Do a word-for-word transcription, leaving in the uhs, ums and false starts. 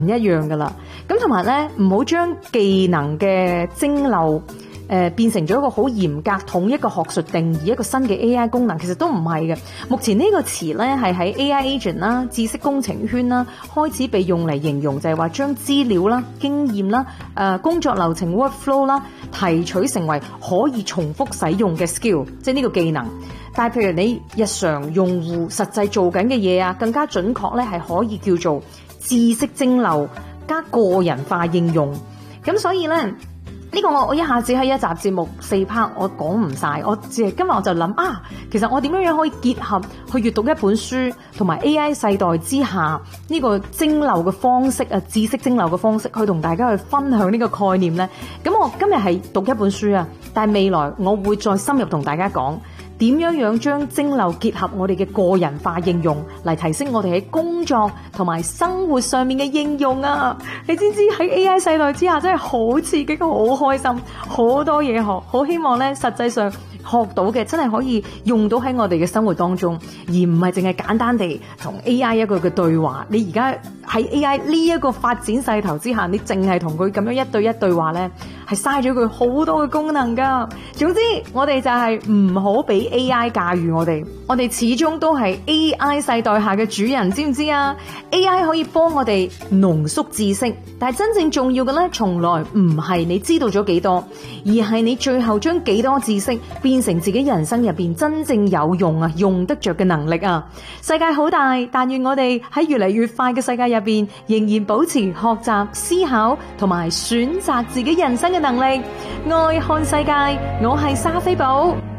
唔一樣噶啦。咁同埋咧，唔好將技能嘅蒸餾誒、呃、變成咗一個好嚴格統一嘅學術定義，一個新嘅 A I 功能，其實都唔係嘅。目前呢個詞咧係喺 A I agent 啦、知識工程圈啦開始被用嚟形容，就係話將資料啦、經驗啦、誒、呃、工作流程 workflow 啦提取成為可以重複使用嘅 skill， 即係呢個技能。但係譬如你日常用戶實際做緊嘅嘢啊，更加準確咧係可以叫做知識蒸餾加個人化應用。咁所以咧呢個我我一下子喺一集節目四 part 我講唔晒，我只係今日我就諗啊，其實我點樣樣可以結合去閱讀一本書同埋 A I 世代之下呢個蒸餾嘅方式啊，知識蒸餾嘅方式去同大家去分享呢個概念呢。咁我今日係讀一本書啊，但係未來我會再深入同大家講點樣樣將蒸餾結合我哋嘅個人化應用嚟提升我哋喺工作同埋生活上面嘅應用啊！你知唔知喺 A I 世代之下真係好刺激，好開心，好多嘢學，好希望咧實際上學到嘅真係可以用到喺我哋嘅生活當中，而唔係淨係簡單地同 A I 一個嘅對話。你而家喺 A I 呢一個發展勢頭之下，你淨係同佢咁樣一對一對話咧，係嘥咗佢好多嘅功能噶。總之我哋就係唔好俾 A I 駕馭我哋，我哋始終都係 A I 世代下嘅主人，知唔知啊？ A I 可以幫我哋濃縮知識，但係真正重要嘅咧，從來唔係你知道咗幾多，而係你最後將幾多知識變成自己人生入邊真正有用啊、用得着嘅能力啊！世界好大，但願我哋喺越嚟越快嘅世界入邊，仍然保持學習、思考同埋選擇自己人生嘅能力。愛看世界，我係莎菲寶。